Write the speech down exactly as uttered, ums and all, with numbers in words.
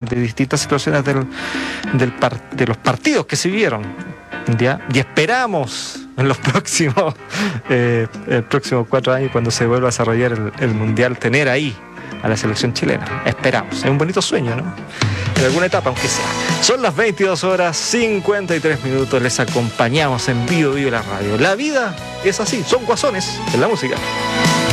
de distintas situaciones del, del par, de los partidos que se vieron, ¿ya? Y esperamos en los próximos eh, el próximo cuatro años, cuando se vuelva a desarrollar el, el Mundial, tener ahí a la selección chilena. Esperamos, es un bonito sueño, ¿no? En alguna etapa, aunque sea. Son las veintidós horas cincuenta y tres minutos, les acompañamos en Vivo Vivo la Radio. La vida es así, son guasones en la música.